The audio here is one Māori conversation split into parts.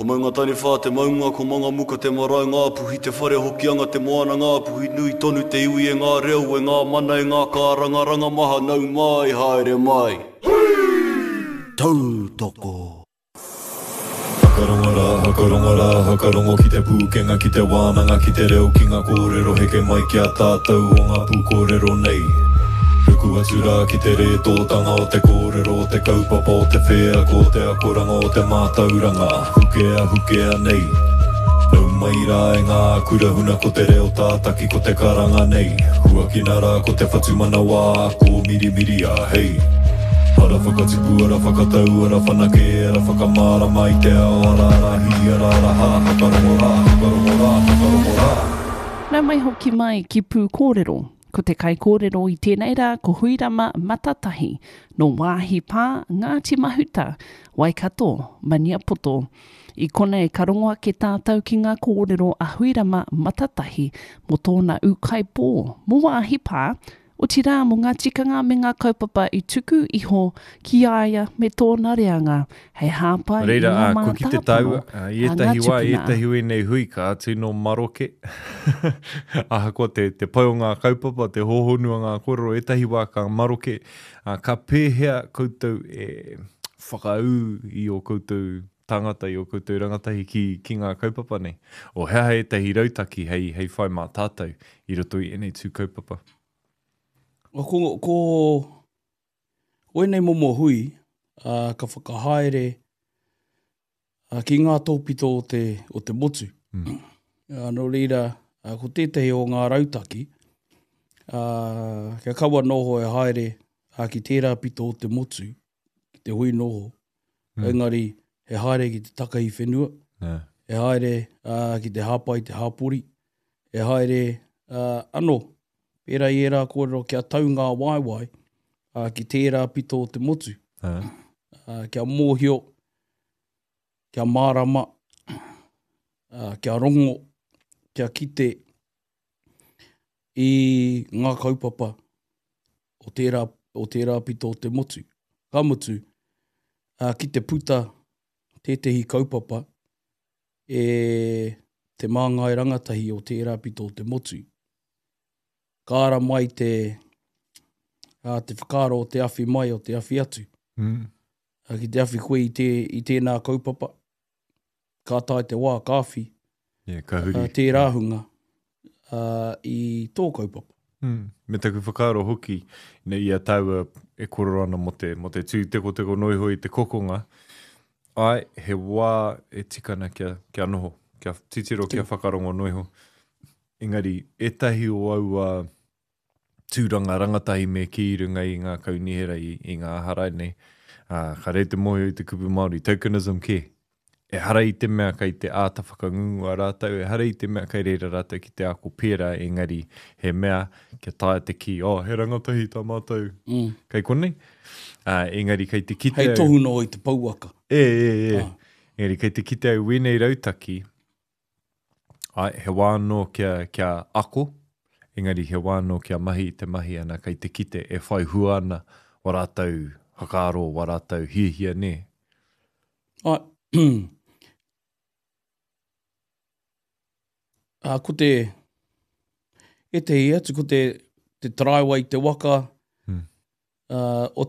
Ko maunga tani whā te maunga, ko manga muka te marae ngā puhi, te whare hokianga te moana ngā puhi, nui tonu te iwi e ngā reo, e ngā mana e ngā kāranga, ranga maha nau mai, haere mai. Tautoko. Hakarongo rā, hakarongo ki te pūkenga, ki te wānanga, ki te reo, ki ngā kōrero, heke mai ki a tātou o ngā pūkōrero nei. Ruku atu rā ki te re tōtanga o te kōrero, o te kaupapa, o te whea, ko te akoranga, o te mātauranga, hukea nei. Nau mai rā e ngā kurahuna ko te reo tātaki, ko te karanga nei. Huakina rā ko te whatumana wā, ko mirimiri a hei. Ara whakatipu, ara whakatau, ara whanake, ara whakamara mai te ao, ara rahi, ara raha, hakarongo rā, hakarongo rā, hakarongo rā. Nau mai hoki mai ki pū kōrero. Ko te kai kōrero i tēnei rā, ko Huirama Matatahi, no wāhi pā, Ngāti Mahuta, Waikato, Maniapoto. I kona e karongoa ke tātou ki ngā kōrero a Huirama Matatahi, mo tōna ukaipō, mo wāhi pā, o ti rā mo ngā tikanga me ngā kaupapa i tuku iho ki aia me tōna reanga, hei hāpai Reira, i ngā ko mā ki te tāpano, tau, i etahi wā, i etahi ue nei hui ka atu no maroke. Aha ko te pai o ngā kaupapa, te hohonua ngā kōrero, etahi wā ka maroke. Ka pēhea koutou e whakau i o koutou tangata, i o koutou rangatahi ki ngā kaupapa nei. O hea hei etahi rautaki hei whai mā tātou i roto i enei tū kaupapa. Ko enei momo hui, ka whakahaere ki ngā tōpito o te motu. No reira, ko tētahi o ngā rautaki, kia kaua noho e haere ki tērā pito o te motu, ki te hui noho. Engari, he haere ki te takai whenua, he haere ki te hāpai, te hāpori, he haere anō, pērā i era kōrero kia tau ngā waiwai ki tērā pito o te motu. Kia mōhio, kia mārama, kia rongo, kia kite i ngā kaupapa o tērā pito o te motu. Ka motu, ki te puta tētehi kaupapa e te māngai rangatahi o tērā pito o te motu. Kāra mai te whakaro o te awhi mai o te awhi atu. Ki te awhi koe i tēnā kaupapa. Ka tai te wā kāwhi. Te rāhunga i tō kaupapa. Me taku whakaro hoki, i a taua e kororo ana mo te tū teko noiho i te kokonga. Ai, he wā e tikana kia noho, kia titiro kia whakarongo noiho. Engari, etahi o aua tūranga rangatahi me ki runga i ngā kaunihera i ngā harai nei. Ka rei te mohi i te kupu Māori, tokenism ke. E harai te mea kai te ātawhakangungu a rātau, e harai te mea kai reira rātau ki te ako pēra, engari he mea kia tae te ki, he rangatahi tā mātou. Kai konei? Engari kai te kite Hei tohu no i te pauaka. Engari kai te kite au wenei rautaki, he wāno kia ako, engari he wāno kia mahi te mahi ana kai te kite e whai huana wa rātau hakaro, wa rātau hiahia ne. Ko te atu, ko te taraiwa i te waka, o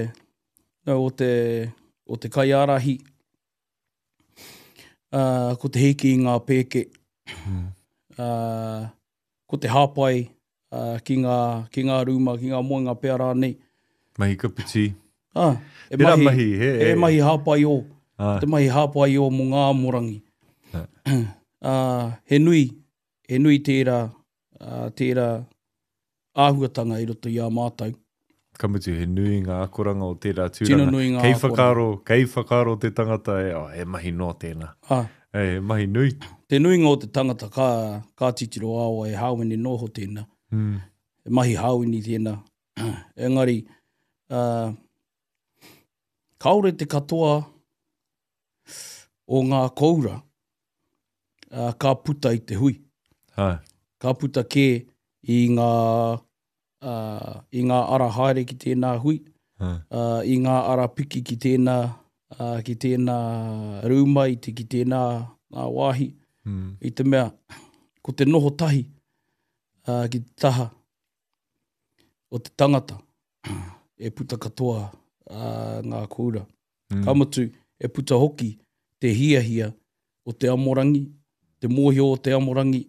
te kaiarahi, ko te heki i ngā pēke, ko te hāpai ki ngā rūma, ki ngā moenga pēra nei. Mahi kaputi. E mahi hāpai o. Te mahi hāpai o mo ngā morangi. He nui tērā āhuatanga i roto i a mātou. Kamutu, he nui ngā akoranga o tērā tūranga. Kei whakaro te tangata e mahi no tēnā. E mahi nui. Te nuinga o te tangata ka titiro awa e hauini noho tēnā. E mahi hauini tēnā. Engari, kaore te katoa o ngā koura, ka puta i te hui. Ka puta ke i ngā ara haere ki tēnā hui, i ngā ara piki ki tēnā ki tēnā rūmai, ki tēnā wāhi, i te mea, ko te noho tahi ki te taha o te tangata e puta katoa ngā kōura. Kamatu e puta hoki te hiahia o te amorangi, te mōhio o te amorangi,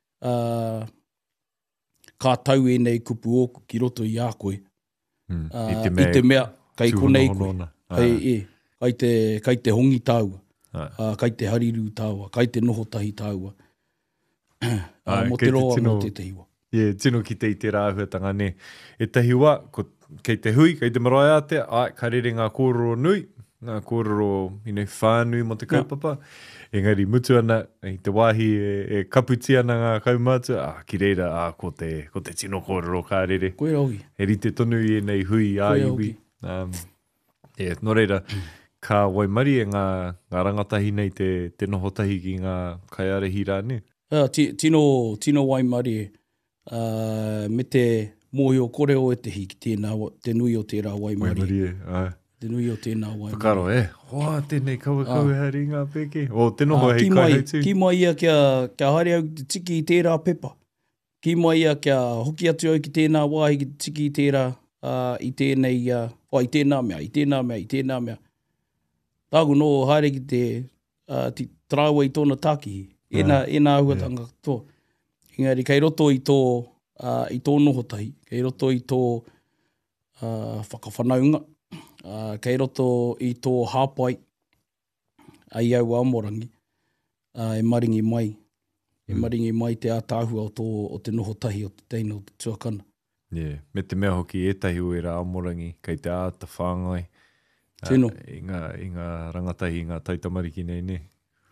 ka tau e nei kupu oku ki roto i a koe. I te mea, kai konei koe. Kai te hongi tāua, kai te hariru tāua, kai te noho tahi tāua. Mo te roa mo te hiwa. Tino ki te i te rāhuatanga ne. E tahi wā, kei te hui, kei te marae a te, ka rere ngā kōrero nui, ngā kōrero whānui mo te kaupapa. Engari mutu ana, i te wāhi e kaputi ana ngā kaumātua, ki reira, ko te tino kōrero ka rere. Koe rauhi. E rite tonu i nei hui a iwi. No reira, ka waimari e ngā rangatahi nei te noho tahi ki ngā kaiarehi rā ne? Tino waimari e. Me te mōhio koreo e te hiki te nui o tērā waimari. Te nui o tēnā waimari. Whakaro hoa tēnei kaua hari ngā peke. O te noho hei kai hei tū. Ki mai ia kia haere au te tiki i tērā pepa. Ki mai ia kia hoki atu au ki tēnā wāhi ki tiki i tērā i tēnei, i tēnā mea. Tāgu no haere ki te traua i tōna tākihi. Ena ahuatanga tō. Engari, kei roto i tō noho tahi, kei roto i tō whakawhanaunga, kei roto i tō hāpai ai au amorangi, e maringi mai. E maringi mai te ātāhua o te noho tahi o te teina o te tuakana. Me te mea hoki etahi uera amorangi, kei te āta whāngai. Tino. I ngā rangatahi, i ngā tautamariki nei ne.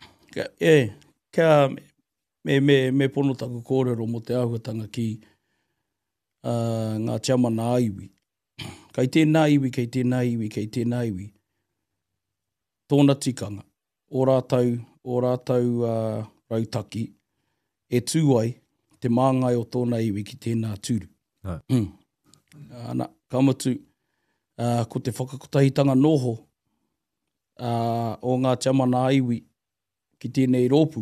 Kia me pono taku kōrero mo te ahuatanga ki ngā tiamana aiwi. Kei tēnā iwi. Tōna tikanga. O rātau rautaki. E tūai te māngai o tōna iwi ki tēnā tūru. Ana, kamatu, ko te whakakotahitanga noho o ngā tiamana aiwi ki tēnei rōpu.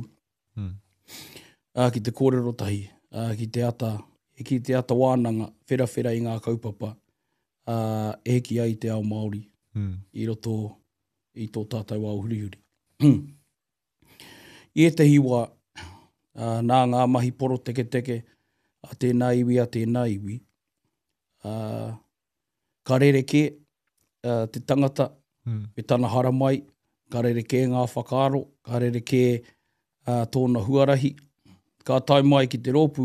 Ki te kōrero tahi, ki te ata wānanga, whera i ngā kaupapa, e heki ai te ao Māori, i roto i tō tātou ao hurihuri. I te hiwa, nā ngā mahi poro teke, a tēnā iwi, ka rereke te tangata, e tana haramai, ka rereke ngā whakaaro, ka rereke tōna huarahi, ka tai mai ki te rōpu,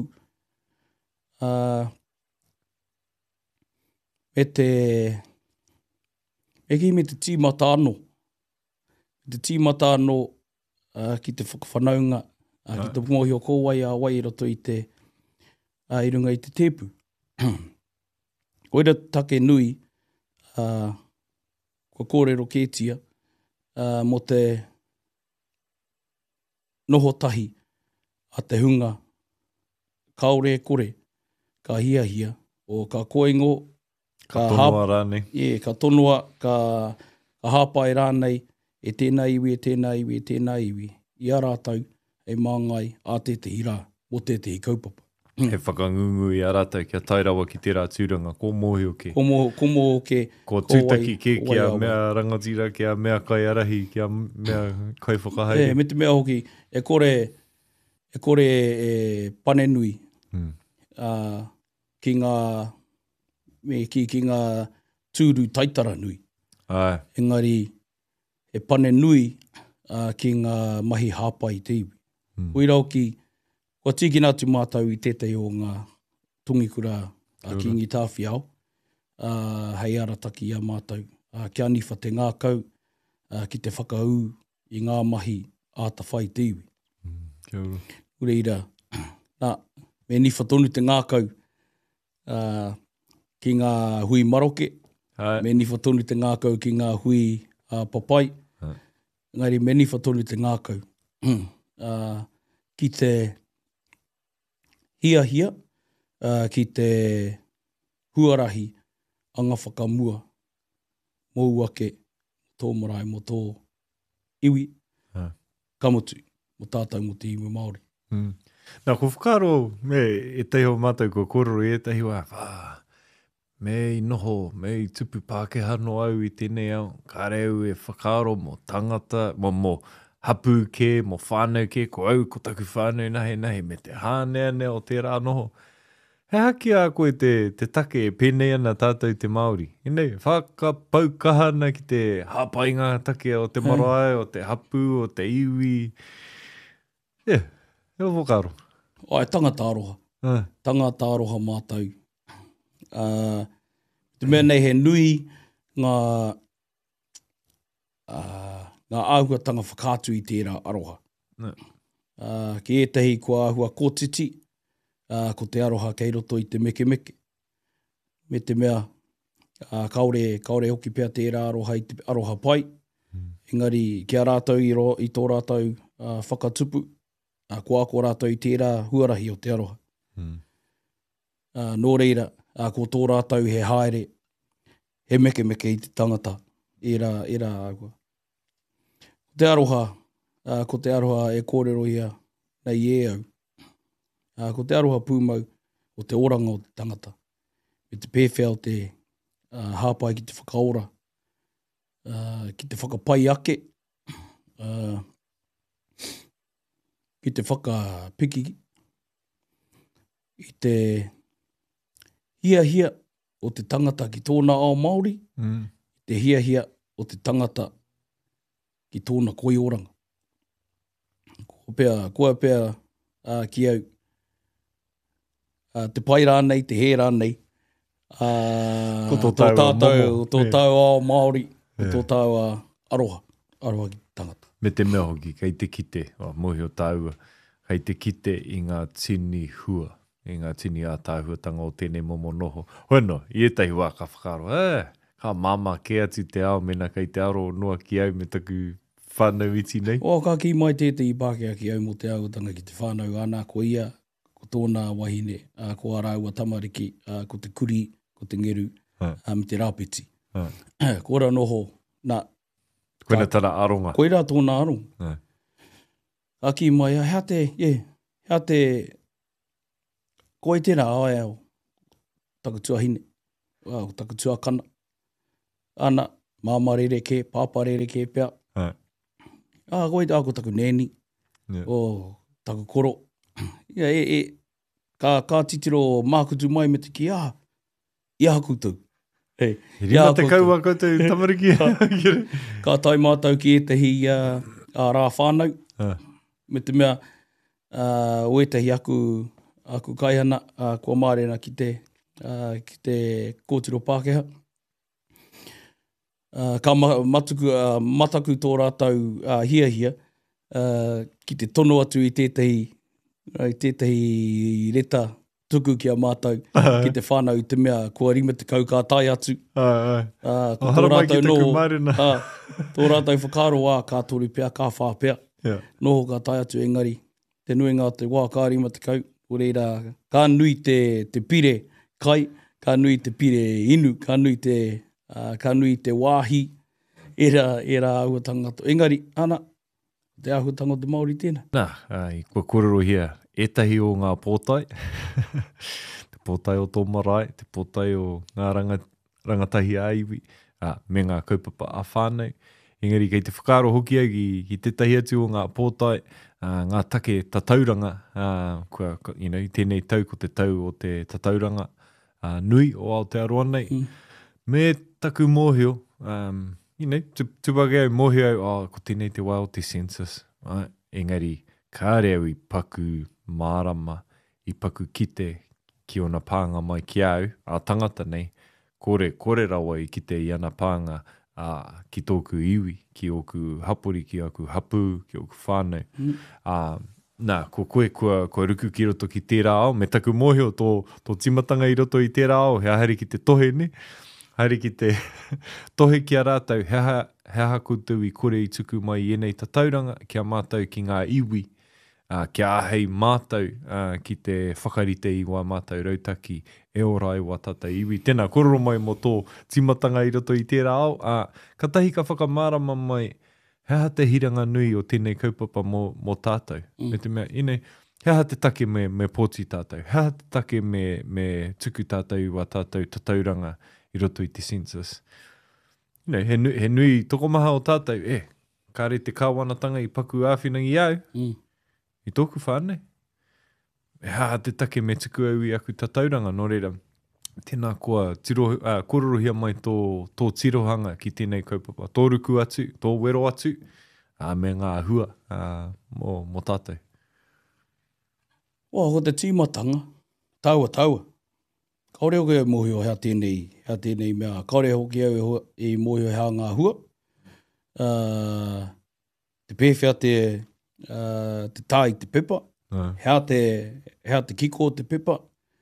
me te tīmata anō. Te tīmata anō ki te whakawhanaunga, ki te mōhio kōwai a wai roto i runga i te tēpu. Koira take nui, ko kōrero kētia, mo te noho tahi, a te hunga, kaore kore, ka hiahia, o ka koingo, ka tonua rānei. Ka tonua, ka hāpai rānei, e tēnā iwi, i a rātau, e māngai, a tētahi rā, o tētahi kaupapa. He whakangungu i a rātau kia tairawa ki tērā tūranga, ko mōhio ke. Ko mōhio ke. Ko tūtaki ke kia mea rangatira, kia mea kai arahi, kia mea kai whakahaere. Me te mea hoki, e kore e pane nui ki ngā tūru taitara nui. Engari, e pane nui ki ngā mahi hāpai te iwi. Koirau kua tiki nātu mātau i tētai o ngā tungikura ki ngi tāwhiao, hei arataki a mātau. Kia niwha te ngākau, ki te whakau i ngā mahi āta whai te iwi. Ureira, me niwha tonu te ngākau ki ngā hui maroke, me niwha tonu te ngākau ki ngā hui papai, ngari me niwha tonu te ngākau ki te hiahia, ki te huarahi anga whakamua, mou ake, tō marae mo tō iwi, kamotu, mo tātou mo te iwi Māori. Nā, ko whakaro me e teho mātou ko kororo e tehi wā, me i noho, me i tupu Pākehā no au i tēnei au, ka reu e whakaro mo tangata, mo hapu ke, mo whānau ke, ko au ko taku whānau nahe, me te hānea ne o tērā noho. He haki a koe te take e pēnei ana tātou te Māori. Inei, whakapaukahana ki te hāpainga take o te marae, o te hapu, o te iwi. E whakaro. Ai, tangata aroha. Tangata aroha mātou. Te mea nei he nui ngā āhuatanga whakātu i tērā aroha. Ki etahi kua āhua kōtiti, ko te aroha kei roto i te meke. Me te mea, kaore hoki pia tērā aroha i te aroha pai. Engari, kia rātou i tō rātou whakatupu, ko ako rātou i tērā huarahi o te aroha. Nō reira, ko tō rātou he haere, he meke i te tangata, era agua. Ko te aroha e kōrero ia nei e au. Ko te aroha pūmau o te oranga o te tangata. Me te pēwhea o te hāpai ki te whakaora, ki te whakapai ake, ki te whakapiki, i te hia o te tangata ki tōna ao Māori, te hia o te tangata ki tōna koioranga. Koa pēa ki au, te pai rānei, te he rānei, tō tātou ao Māori, tō tāu aroha ki tangata. Me te mea hoki, kei te kite, mohi o tāua, kei te kite i ngā tini hua, i ngā tini a tāhuatanga o tēnei momo noho. Hoeno, i etahi wā ka whakaro, ka mama ke atu te ao mena kei te aro noa ki au me taku whānau iti nei. Ka ki mai tētai i Pākehā ki au mo te autanga ki te whānau ana, ko ia, ko tōna wahine, ko araua tamariki, ko te kuri, ko te ngeru, me te rāpiti. Ko ora noho, nā. Koina tana aronga. Koira tōna aronga. Aki mai, hea te, koe tēnā ae au, takutua hine, takutua kana, ana, māma rereke, pāpa rereke pia. Koe te ako taku nēni, taku koro. Ka titiro mākutu mai me te ki, ia koutou. Rina te kaua koutou tamariki. Ka tai mātou ki etahi rā whānau. Me te mea, o etahi aku kaihana, kua mārena ki te kōtiro Pākehā. Ka mataku tō rātou hia, ki te tono atu i tētahi reta tuku ki a mātou, ki te whānau i te mea, kua rima te kau ka tai atu. Ko tō rātou noho, tō rātou whakaro ka tori pia, ka whā pia. Noho ka tai atu engari, te nuinga te wā ka rima te kau, o reira, ka nui te pire kai, ka nui te pire inu, ka nui te wāhi, era ahuatanga. Engari, ana, te ahuatanga o te Māori tēnā. Kua kōrero hia, etahi o ngā pōtai, te pōtai o tō marae, te pōtai o ngā rangatahi aiwi, me ngā kaupapa a whānau. Engari, kei te whakaro hoki au ki tētahi atu o ngā pōtai, ngā take tatauranga, tēnei tau ko te tau o te tatauranga nui o Aotearoa nei. Me taku mōhio, tupake au mōhio au, ko tēnei te wai o te census. Engari, kāre au I paku mārama, I paku kite ki ona pānga mai ki au, a tangata nei, kore rawa I kite I ana pānga ki tōku iwi, ki oku hapori, ki oku hapu, ki oku whānau. Ko koe kua ruku ki roto ki tērā ao, me taku mōhio tō timatanga I roto I tērā ao, hea hari ki te tohe ne, hari ki te tohe ki a rātau, hea koutou I kore I tuku mai I enei tatauranga, ki a mātou ki ngā iwi, Kia ahei mātou ki te whakarite i wā mātou rautaki e ora i wā tata iwi. Tēnā, kororo mai mo tō timatanga i roto i tērā au. Ka tahi ka whakamārama mai, hea te hiranga nui o tēnei kaupapa mo tātou. Me te mea, inei, hea te take me pōti tātou. Hea te take me tuku tātou i wā tātou tatauranga i roto i te census. He nui toko maha o tātou, kāre te kāwanatanga i paku āwhinangi au. I tōku whānei. Te take me tuku au i aku tatauranga, no reira. Tēnā kua kororohia mai tō tirohanga ki tēnei kaupapa. Tō ruku atu, tō wero atu, me ngā hua mo tātou. Ko te tīmatanga, taua. Kaore hoki au mohio hea tēnei mea. Kaore hoki au i mohio hea ngā hua. Te pēwhia te tāi te pepa. Hea te kiko te pepa.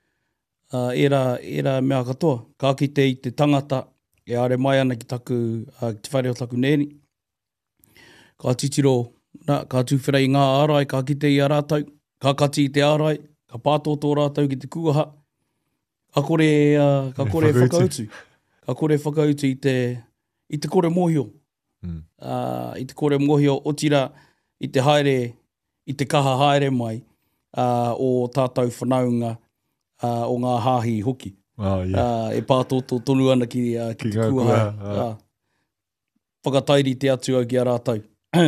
Era mea katoa. Ka kite i te tangata e are mai ana ki te whare o taku nēni. Ka titiro, ka tūwhirai ngā ārai, ka kite i a rātau. Ka kati i te ārai, ka pātoto rātau ki te kuaha. Ka kore whakautu. Ka kore whakautu i te kore mohio. I te kore mohio o tira i te haere, i te kaha haere mai o tātou whanaunga o ngā hāhi hoki. E pātoto tonu ana ki te kuaha. Whakatairi te atu au ki a rātau.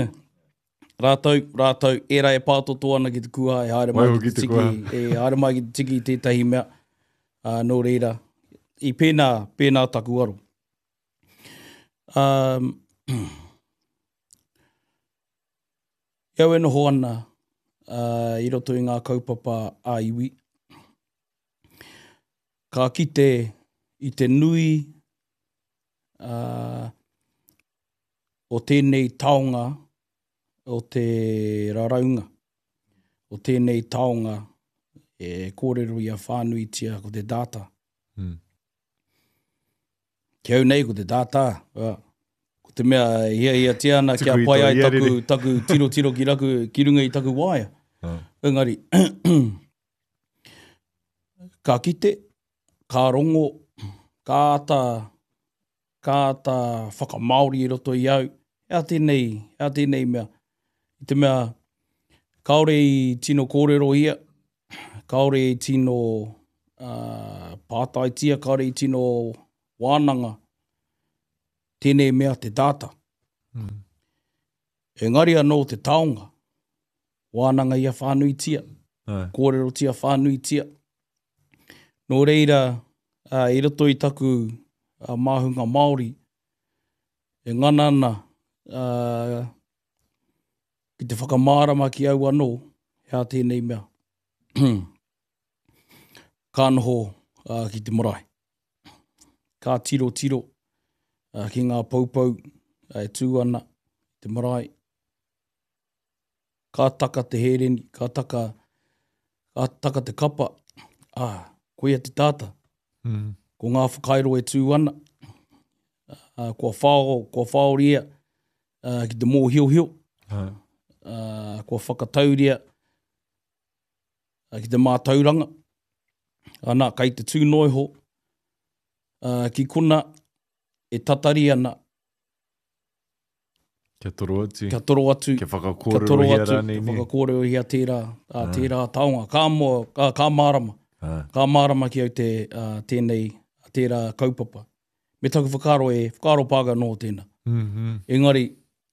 Rātau, era e pātoto ana ki te kuaha, e haere mai ki te tiki, haere mai ki te tiki i tētahi mea. Nō reira, i pēnā taku aro. Iau e noho ana i roto i ngā kaupapa a iwi. Ka kite i te nui o tēnei taonga o te raraunga. O tēnei taonga e kōrero i a whānuitia ko te data. Ki au nei ko te data. Ko te mea ia tiana kia pai ai taku tiro ki runga i taku waia. Engari, ka kite, ka rongo, ka ata whakamaori i roto i au. Ea tēnei mea. I te mea, kaore i tino kōrero ia, kaore i tino pātaitia, kaore i tino wānanga, tēnei mea te data. Engari anō te taonga, wānanga ia whānuitia, kōrero tia whānuitia. Nō reira, i roto i taku māhunga Māori, e ngana ana, ki te whakamārama ki au anō, hea tēnei mea. Ka noho ki te marae. Ka tiro ki ngā paupau e tū ana te marae. Ka taka te hereni, ka taka te kapa. Koia te tāta. Ko ngā whakairo e tū ana. Kua whaoria ki te mōhio. Kua whakatauria ki te mātauranga. Ana, kai te tūnoiho ki kuna e tatari ana. Kia toro atu. Kia whakakōrero hia tērā taonga. Ka mārama. Ka mārama ki au tērā kaupapa. Me taku whakaro pāga nō tēnā. Engari,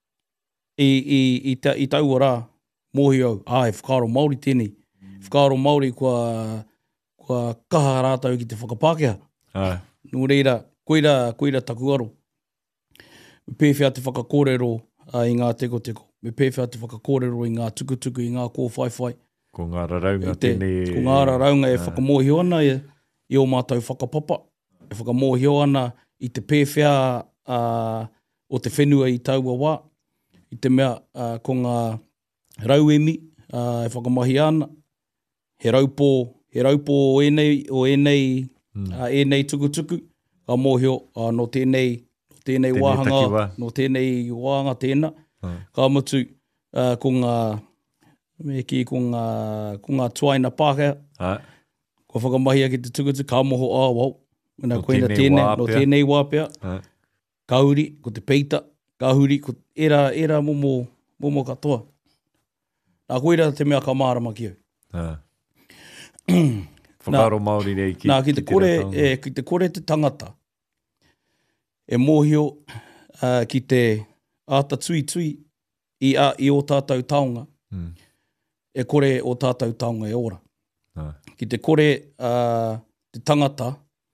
i taua rā, mōhi au, e whakaro Māori tēnei. Whakaro Māori kua kaha rātau ki te whakapākea. Nō reira, koira taku aro. Me pēwhia te whakakōrero i ngā teko. Me pēwhia te whakakōrero i ngā tukutuku, i ngā kōwhaiwhai. Ko ngā raraunga tēnei. Ko ngā raraunga e whakamōhio ana i o mātou whakapapa. E whakamōhio ana i te pēwhia o te whenua i taua wā. I te mea ko ngā rauemi e whakamahi ana. He raupō o enei tukutuku. Ka mōhio no tēnei wāhanga, no tēnei wāhanga tēnā. Ka mutu ko ngā Me ki ko ngā tuaina Pākehā. Ai. Ko whakamahia ki te tukutu, ka moho āwau. No tēnei wā no pea. tēnei wā pea. Ai. Kauri, ko te peita. Kahuri, ko era momo katoa. Nā koira te mea ka mārama ki au. Whakaro Māori nei ki, Nā, ki te kore te tangata. E mōhio ki te āta tui i o tātou taonga. E kore o tātou taonga e ora. Ki te kore te tangata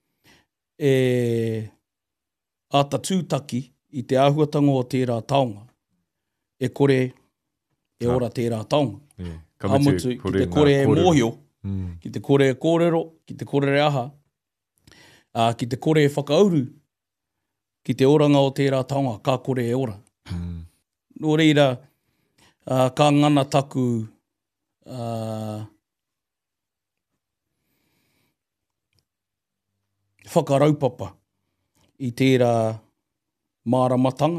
e āta tūtaki i te āhuatanga o tērā taonga. E kore e ora tērā taonga. Amutu, ki te kore e mōhio, ki te kore e kōrero, ki te kore e aha, ki te kore e whakauru, ki te oranga o tērā taonga, ka kore e ora. Nō reira, ka ngana taku whakaraupapa i tērā māramatanga.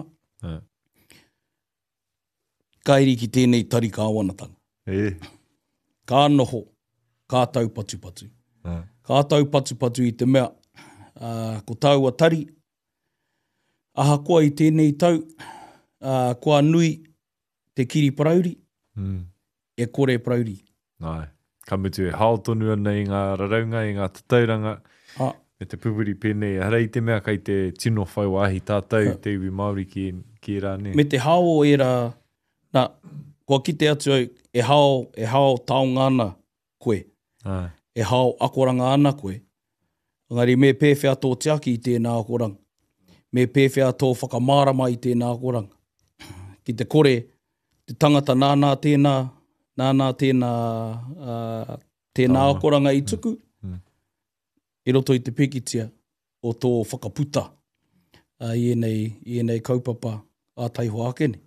Kairi ki tēnei tari kāwanatanga. Ka noho, ka tau patu. Ka tau patu i te mea, ko tau a tari, aha koa i tēnei tau, koa nui te kiri prauri, e kore prauri. Ai. Ka mutu e haotonu ana i ngā raraunga, i ngā tatauranga, e te pupuri pēnei. Harei te mea kai te tino whai wahi tātou, te iwi Māori ki rāne. Me te hao era, kua kite atu au, e hao taonga ana koe. E hao akoranga ana koe. Ngari me pēwhea tō tiaki i tēnā akoranga. Me pēwhea tō whakamārama i tēnā akoranga. Ki te kore, te tangata nānā tēnā akoranga i tuku, i roto i te pikitia o tō whakaputa i enei kaupapa a taiho akene.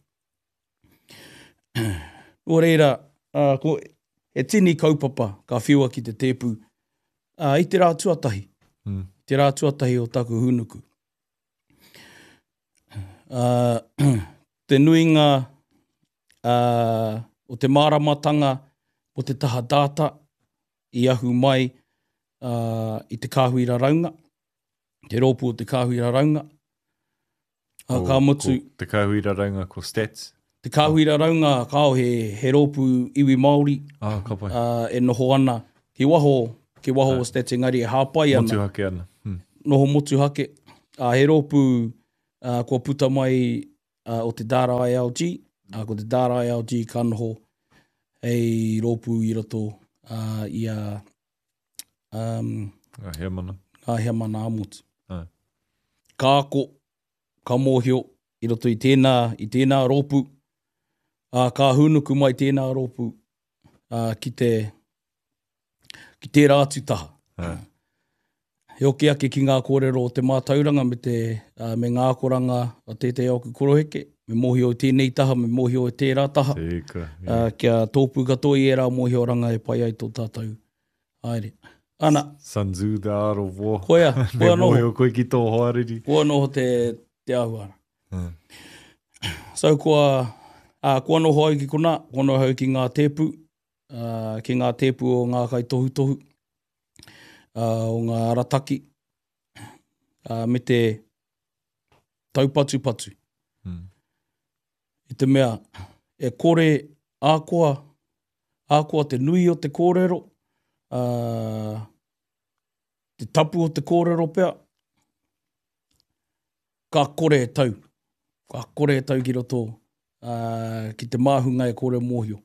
Nō reira, e tini kaupapa ka whiua ki te tēpū i te rā tuatahi. Te rā tuatahi o taku hunuku. Te nuinga o te māramatanga o te taha data i ahu mai i te kāhuira raunga. Te rōpu o te kāhuira raunga. Ka mutu, Te kāhuira raunga ko stats. te kāhuira raunga kāo he rōpu iwi Māori. E noho ana. Ki waho o stats engari e hāpai ana. Motuhake ana. Noho motuhake. He rōpu kua puta mai o te Dara ILG. Ko te Dara ILG ka noho hei rōpu i roto i a Heamana amutu. Ka ako, ka mōhio i roto i tēnā rōpu. Ka hunuku mai tēnā rōpu ki te rātu taha. He oke ake ki ngā kōrero o te mātauranga me ngā koranga a tētai auku koroheke. Me mōhio i tēnei taha, me mōhio i tērā taha. Kia tōpū katoa i e rā mōhio ranga e pai ai tō tātou. Aere. Ana. Sun Tzu, the art of war. Koia Me noho. mōhio koe ki tō hoariri. Koa noho te ahuara. So kua noho au ki kona, kua noho au ki ngā tēpū. Ki ngā tēpū o ngā kai tohu. O ngā arataki. Me te taupatu. I te mea, e kore ākoa te nui o te kōrero. Te tapu o te kōrero pea. Ka kore e tau. Ka kore e tau ki roto. Ki te māhunga e kore mōhio.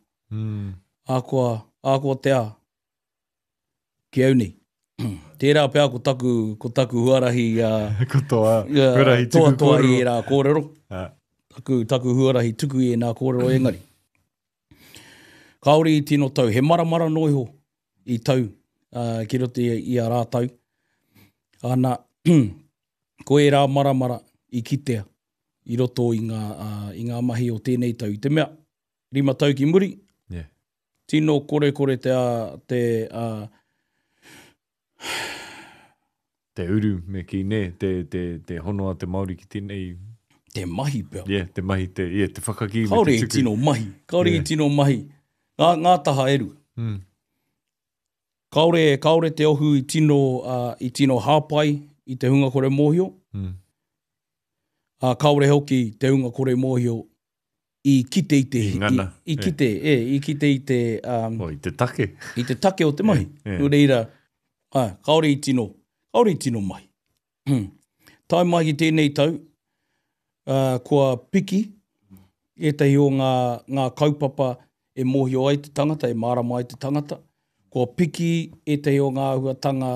Ākoa te a. Ki au nei. Tērā pea ko taku huarahi. Ko toa. Huarahi tuku kōrero. Toa i rā kōrero. Taku huarahi tuku i nā kōrero engari. Kāore i tino tau. He maramara noiho i tau. Ki roto i a rātau. Ana, ko e rā maramara i kitea. I roto i ngā mahi o tēnei tau. I te mea, 5 tau ki muri. Tino kore te uru me ki ne, te honoa te Māori ki tēnei. Te mahi pea. Te mahi, te whakaki. Kaore i tino mahi. Ngā taha eru. Kaore te ohu i tino hāpai i te hunga kore mōhio. Kaore hoki te hunga kore mōhio i kite i te... I ngana. I kite i te... I te take. I te take o te mahi. Nō reira, kaore i tino mahi. Tai mai ki tēnei tau, kua piki, etahi o ngā kaupapa e mōhio ai te tangata, e marama ai te tangata. Kua piki, etahi o ngā huatanga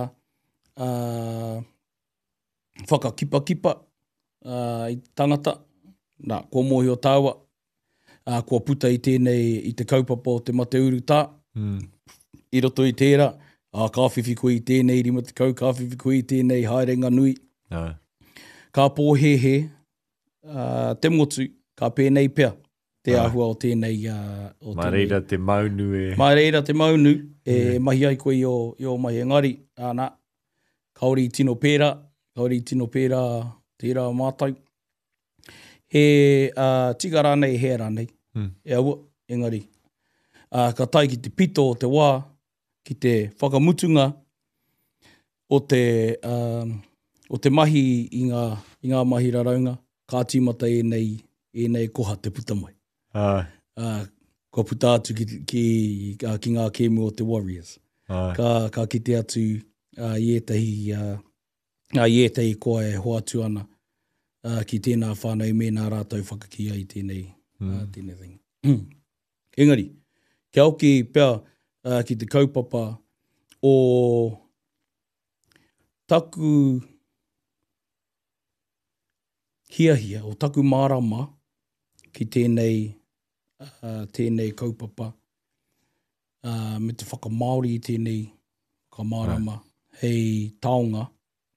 whakakipa-kipa i te tangata. Nā, kua mōhio tāua. Kua puta i tēnei, i te kaupapa o te mate uru tā. I roto i tērā, ka whiwhi koe i tēnei rima te kau, ka whiwhi koe i tēnei haerenga nui. Ka pōhehe, te motu, ka pēnei pea, te āhua o tēnei... Mā reira te maunu e... Mā reira te maunu, e mahi ai koe i o mahi engari. Nā, kaori i tino pēra, tērā mātai. He tika rānei, he rānei. E aua, engari. Ka tai ki te pito o te wā, ki te whakamutunga o te mahi i ngā mahi raraunga, ka tīmata e nei koha te puta mai. Ko puta atu ki ngā kēmu o te Warriors. Ka kite atu i etahi koa e hoatu ana ki tēnā whānau me nā rātau whakakia i tēnei ringa. Engari, kia oki pea ki te kaupapa o taku hiahia, o taku marama ki tēnei kaupapa me te whakamaori i tēnei ka marama hei taonga.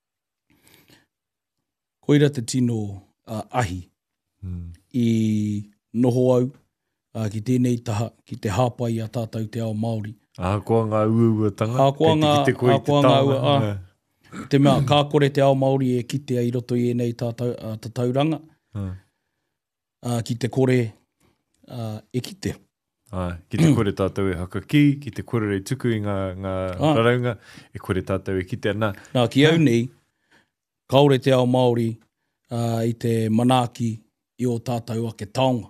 Koira te tino ahi i noho au ki tēnei taha, ki te hāpai a tātou te ao Māori. Koa ngā uautanga, kei te koe i te taonga. Te mea, kā kore te ao Māori e kite ai roto i nei tauranga. Ki te kore e kite. Ki te kore tātou e hakaki, ki te kore rei tuku i ngā raraunga, e kore tātou e kite ana. Nā, ki au nei, kaore te ao Māori i te manaaki i o tātou ake taonga.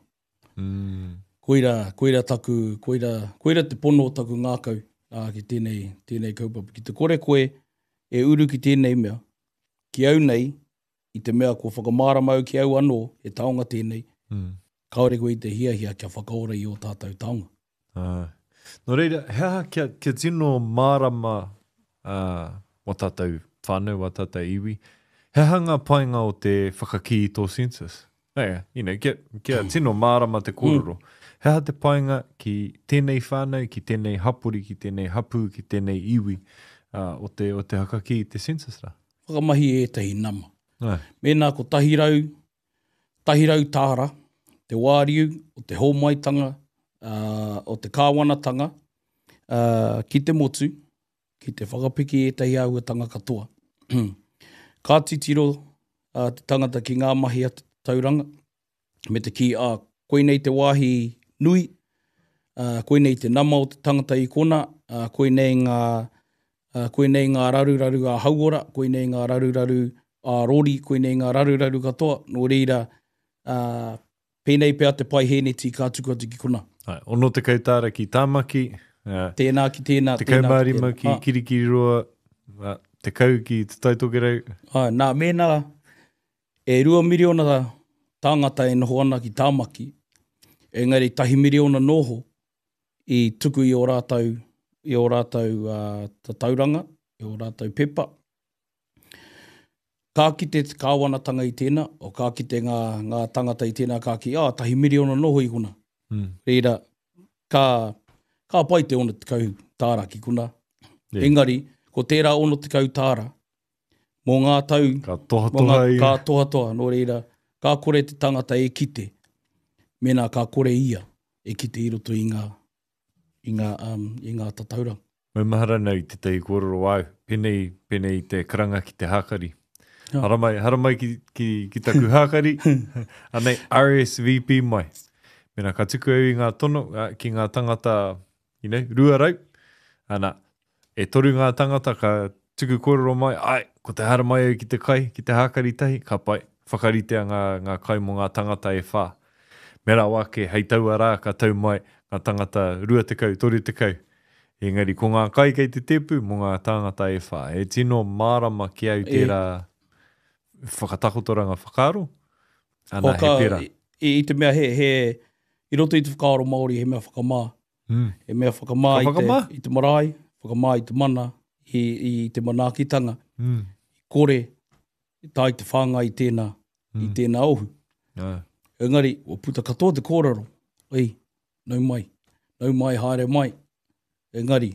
Koira te pono taku ngākau ki tēnei kaupapa. Ki te kore koe e uru ki tēnei mea, ki au nei, i te mea ko whakamaramau ki au anō e taonga tēnei, kaore koe i te hiahia kia whakaora i o tātou taonga. Nō reira, hea kia tino marama o tātou whānau, o tātou iwi, he hanga painga o te whakaki i tō census. Kia tino marama te kōrero. Hea te painga ki tēnei whānau, ki tēnei hapuri, ki tēnei hapu, ki tēnei iwi o te hakaki i te census rā. Whakamahi e tehi nama. Mēnā ko tahirau tāra, te wāriu, o te hōmaitanga, o te kāwanatanga, ki te motu, ki te whakapiki e tehi auatanga katoa. Ka titiro te tangata ki ngā mahi a tauranga, me te ki koe nei te wāhi nui, koe nei te nama o te tangata i kona, koe nei ngā raruraru a hauora, koe nei ngā raruraru a rori, koe nei ngā raruraru katoa, nō reira pēnei pēr te pai heneti ka tuku atu ki kona. Ono te kautāra ki tāmaki, tēnā ki tēnā. Te kaumārima ki kirikiriroa, te kau ki te taitokerau. Nā, mēnā e 2 miriona tāngata e noho ana ki tāmaki, engari 1 miriona noho i tuku i o rātou tauranga, i o rātou pepa. Ka kite te kāwanatanga i tēnā, o ka kite ngā tangata i tēnā, ka ki, 1 miriona noho i kuna. Reira, ka pai te ona te kau tāra ki kuna. Engari, ko tērā ono te kau tāra, mō ngā tau, ka tohatoha, nō reira, ka kore te tangata e kite, mēnā ka kore ia e kite i roto i ngā tatauranga. Mai mahara nei te tei kōrero au, penei te karanga ki te hākari. Haramai ki taku hākari, anei RSVP mai. Mena ka tuku au i ngā tono, ki ngā tangata, rua rau. Ana, e toru ngā tangata ka tuku kōrero mai, ai, ko te hara mai au ki te kai, ki te hākari tahi, ka pai, whakaritea ngā kai mo ngā tangata e whā. Mera wake, hei taua rā, ka tau mai, ngā tangata rua te kau, toru te kau. Engari, ko ngā kai kei te tepu, mo ngā tangata e whā. E tino mārama ki au tērā whakatakotoranga whakaaro. Ana, he pera. I te mea i roto i te whakaaro Māori, he mea whakamā. He mea whakamā i te marae, whakamā i te mana, i te manaakitanga. Kore, tā i te whāngai i tēnā ohu. Engari, o puta katoa te kōrero. Ei, nau mai, haere mai. Engari,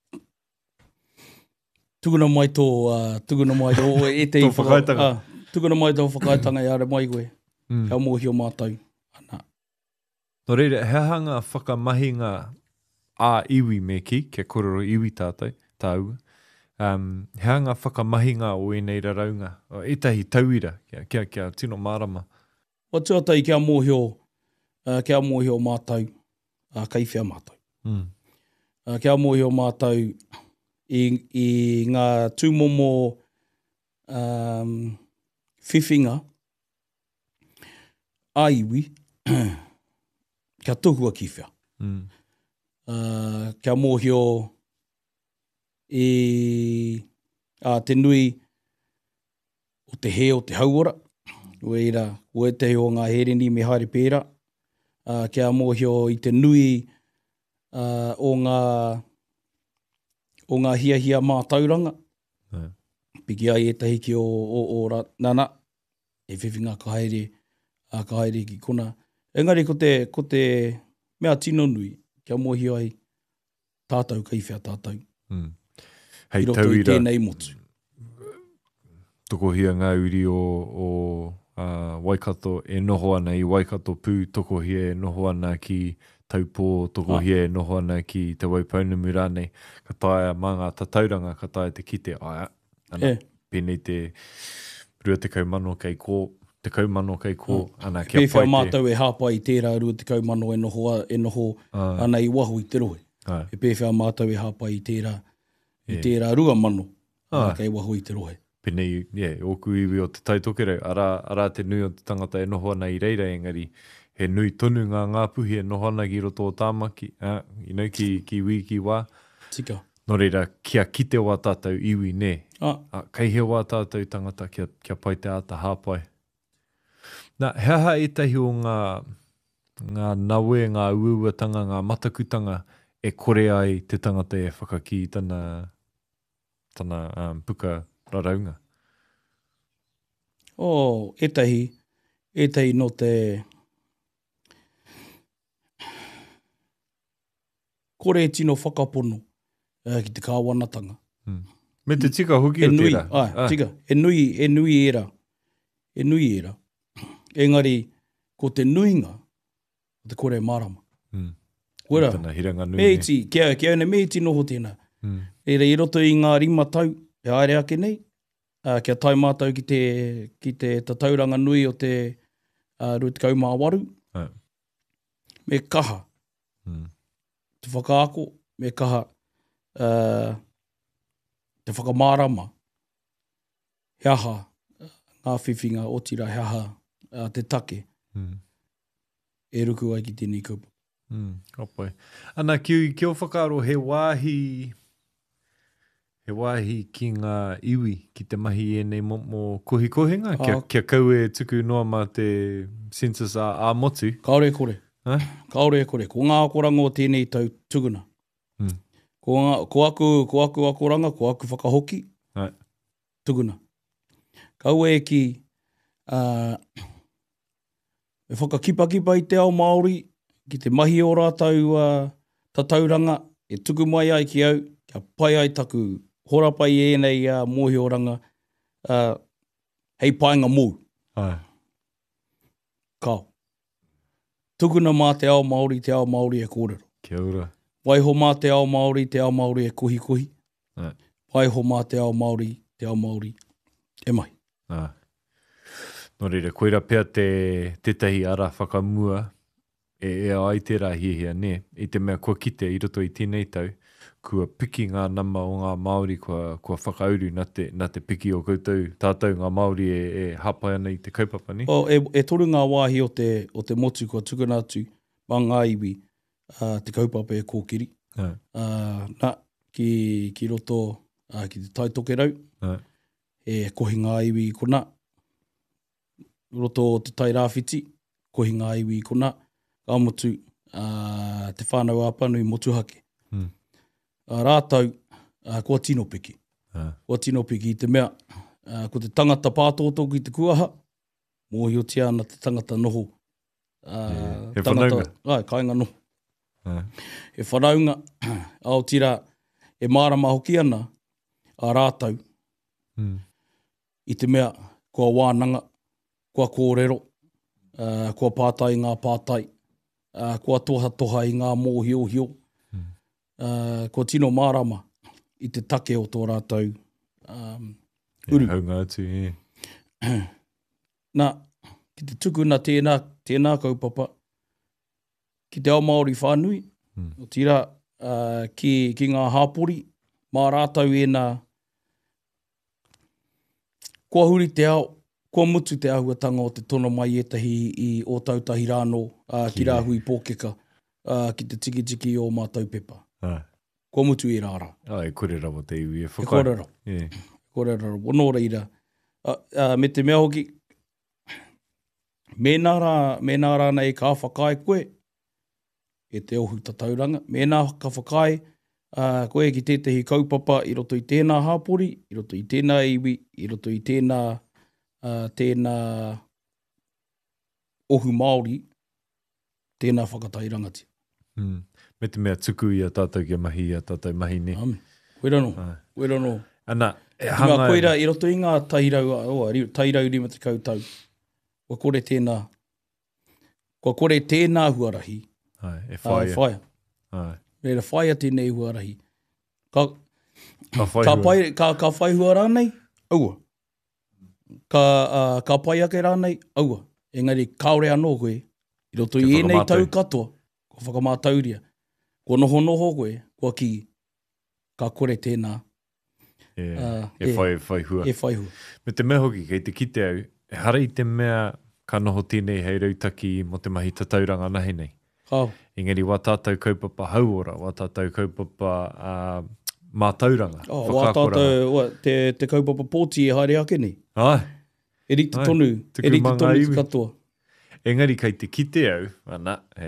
tuguna mai tō e te tō whakaitanga. Tuguna mai tō whakaitanga i haere mai koe. Hea mōhi o mātou. Ana. No reira, hea hanga whakamahinga a iwi me ki, kia kororo iwi tātou, tāua. Hea hanga whakamahinga o enei raraunga. O etahi tauira, kia tino mārama. O tuatai kia mōhi o mātou, kaiwhea mātou. Kia mōhi o mātou i ngā tūmomo whiwhinga a iwi, kia tohua ki whea. Kia mōhi o te nui o te he o te hauora, Weira, o e te o ngā hereni me haere pēra. Kia mōhi o i te nui o ngā hia mātauranga. Piki ai e tahi ki o nana, e whiwhinga ka haere ki kona. Engari, ko te mea tino nui, kia mōhi ai tātou kaiwhea tātou. Hei I roto i tēnei motu. Tokohia ngā uri o Waikato e noho ana i Waikato pū, tokohia e noho ana ki Taupō, tokohia e noho ana ki te Waipounamu rānei. Ka taia mā ngā tatauranga, ka taia te kite aia. Ana, pēnei te rua te kaumano kei kō, te kaumano kei kō. Ana, kia pai te... Pēwhia mātou e hāpai i tērā rua te kaumano e noho ana i waho i te rohe. E pēwhia mātou e hāpai i tērā rua mano kei waho i te rohe. Pēnei, oku iwi o te taitokerau, ara te nui o te tangata e noho ana i reira, engari, he nui tonu ngā puhi e noho ana ki roto o tāmaki, ki wī, ki wā. Tika. No reira, kia kite wā tātou iwi, ne? Kei he wā tātou tangata, kia pai te ata hāpai. Nā, hea etahi o ngā nawe, ngā uauatanga, ngā matakutanga, e kore ai te tangata e whakaki i tana puka raraunga. Etahi no te kore tino whakapono ki te kāwanatanga. Me te tika hoki o tērā. Tika, e nui era. Engari, ko te nuinga, te kore marama. Koera, meiti, kia ene meiti noho tēnā. I roto i ngā rima tau, e aere ake nei, kia tai mātou ki te tatauranga nui o te rua te kaumā waru. Me kaha, te whakaako, me kaha te whakamārama, heaha, ngā whiwhinga o tira heaha te take, e ruku ai ki tēnei kaupa. Opai. Ana, ki o whakaaro, he wāhi ki ngā iwi, ki te mahi e nei mo kohi-kohinga, kia kau e tuku noa mā te census a motu. Kaore kore. Kaore kore. Ko ngā akoranga o tēnei tau tuguna. Ko aku akoranga, ko aku whakahoki. Tuguna. Kau e ki e whakakipakipa i te ao Māori, ki te mahi o rātau tatauranga, e tuku mai ai ki au, kia pai ai taku horapai e nei mōhi oranga, hei painga mū. Kao. Tukuna mā te ao Māori e kōrero. Kia ora. Waiho mā te ao Māori e kohi-kohi. Waiho mā te ao Māori e mai. No reira, koira pia te tahi ara whakamua, e ai tērā hiehia ne, i te mea kua kite i roto i tēnei tau, kua piki ngā nama o ngā Māori kua whakauru na te piki o koutou tātou ngā Māori e hapai ana i te kaupapa ni. E toru ngā wāhi o te motu kua tukuna atu, mā ngā iwi, te kaupapa e kōkiri. Nā, ki roto ki te taitoke rau, e kohi ngā iwi i kona, roto o te tai rāwhiti, kohi ngā iwi i kona, ka motu te whānau āpanu i motuhake. Rātau, kua tino piki. Kua tino piki i te mea, ko te tangata pātōtō ki te kuaha, mōhi o tia ana te tangata noho. He whanaunga? Ai, kāinga noho. He whanaunga, Aotearoa, e mārama hoki ana, a rātau, i te mea, kua wānanga, kua kōrero, kua pātai ngā pātai, kua toha i ngā mōhio, kua tino mārama i te take o tō rātau uru. Haunga atu, Nā, ki te tukuna tēnā kaupapa, ki te ao Māori whānui, o tira ki ngā hāpori, mā rātau kua huri te ao, kua mutu te ahuatanga o te tono mai etahi i o tautahi rāno, ki rāhui pōkeka, ki te tiki o mātau pepa. Kua mutu i rāra. E kore rawa te iwi e whakai. E kore rawa. Kore rawa. Wono reira. Me te mea hoki, mēnā rāna e ka whakai koe, e te ohu tatauranga. Mēnā ka whakai koe ki tētahi kaupapa i roto i tēnā hāpori, i roto i tēnā iwi, i roto i tēnā ohu Māori, tēnā whakatairangati. Me te mea tuku i a tātou ki a mahi, a tātou mahi ne. Koe rano. Ana, Ngā koeira, i roto i ngā tairau rima te kautau, kua kore tēnā huarahi. E whaia. Whaia. Reira whaia tēnei huarahi. Ka whai hua rānei, aua. Ka pai ake rānei, aua. Engari, kaore anō koe, i roto i enei tau katoa, kua whakamātauria. Kua noho koe, kua ki, ka kore tēnā. E whai hua. E whai hua. Me te mea hoki, kei te kite au, e hara i te mea ka noho tēnei hei rautaki mo te mahi tatauranga nahi nei. Kau. Engari, wā tātou kaupapa hauora, wā tātou kaupapa mātauranga. Wā tātou, te kaupapa pōti e haere ake nei. E rite tonu, e rite tonu te katoa. Engari, kei te kite au, ana,